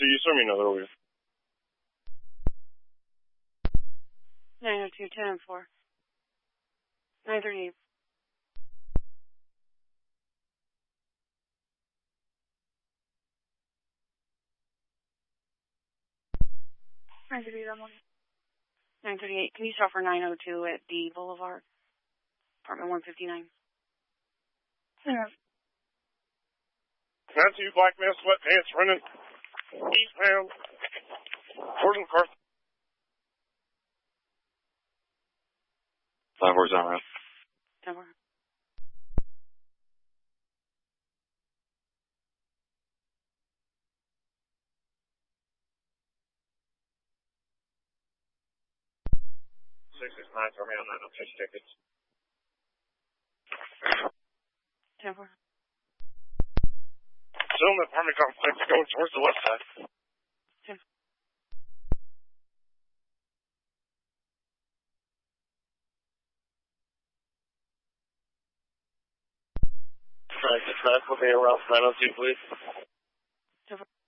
you send me another over here. 902, 10 and 4. 938. That morning. 938. Can you stop for 902 at D Boulevard, apartment 159? Yeah. Nancy, black man, sweatpants, running eastbound, towards the car. 5-4's on route. 10-4. For me on that, I'll change tickets. 10-4. Still in the apartment complex going towards the west side. 10. Right, the track will be around 902, please. 10-4.